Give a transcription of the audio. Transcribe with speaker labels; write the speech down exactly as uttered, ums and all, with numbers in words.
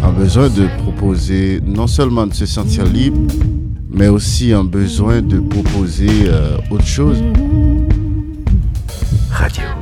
Speaker 1: un besoin de proposer, non seulement de se sentir libre, mais aussi un besoin de proposer euh, autre chose.
Speaker 2: Radio.